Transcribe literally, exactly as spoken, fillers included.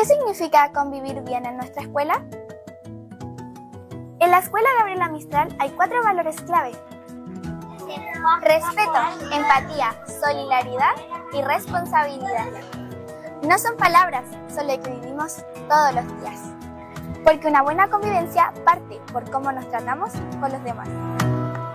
¿Qué significa convivir bien en nuestra escuela? En la Escuela Gabriela Mistral hay cuatro valores clave: respeto, empatía, solidaridad y responsabilidad. No son palabras, son lo que vivimos todos los días. Porque una buena convivencia parte por cómo nos tratamos con los demás.